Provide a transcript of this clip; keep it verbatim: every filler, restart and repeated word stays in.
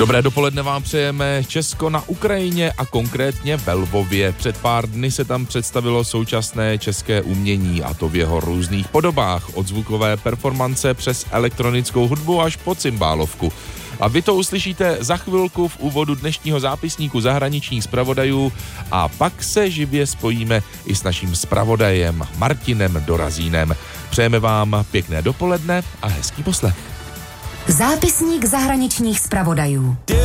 Dobré dopoledne vám přejeme. Česko na Ukrajině a konkrétně ve Lvově. Před pár dny se tam představilo současné české umění, a to v jeho různých podobách, od zvukové performance přes elektronickou hudbu až po cymbálovku. A vy to uslyšíte za chvilku v úvodu dnešního zápisníku zahraničních zpravodajů a pak se živě spojíme i s naším zpravodajem Martinem Dorazínem. Přejeme vám pěkné dopoledne a hezký poslech. Zápisník zahraničních zpravodajů.